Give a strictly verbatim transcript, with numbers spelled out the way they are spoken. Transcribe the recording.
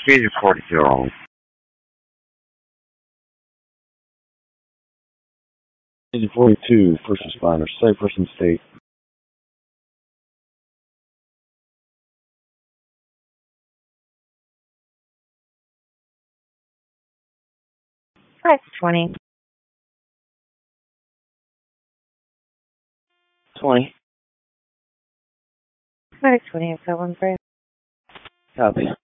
Speed forty-two. Speed forty-two, first responder, safe person state. five twenty. twenty. five twenty, I've got one for you. Copy.